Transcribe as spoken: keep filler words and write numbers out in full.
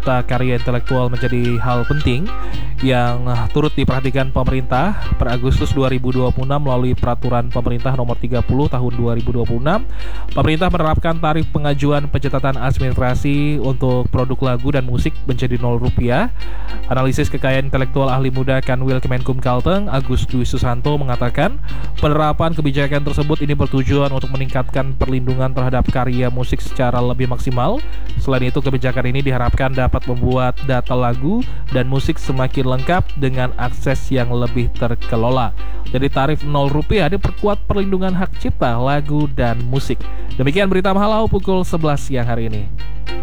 cipta karya intelektual menjadi hal penting yang turut diperhatikan pemerintah. Per Agustus dua ribu dua puluh enam melalui Peraturan Pemerintah Nomor tiga puluh Tahun dua ribu dua puluh enam, pemerintah menerapkan tarif pengajuan pencatatan administrasi untuk produk lagu dan musik menjadi nol rupiah. Analisis kekayaan intelektual ahli muda Kanwil Kemenkum Kalteng, Agus Dwi Susanto, mengatakan penerapan kebijakan tersebut ini bertujuan untuk meningkatkan perlindungan terhadap karya musik secara lebih maksimal. Selain itu, kebijakan ini diharapkan dapat membuat data lagu dan musik semakin lengkap dengan akses yang lebih terkelola. Jadi tarif nol rupiah diperkuat perlindungan hak cipta lagu dan musik. Demikian berita Mahalau pukul sebelas siang hari ini.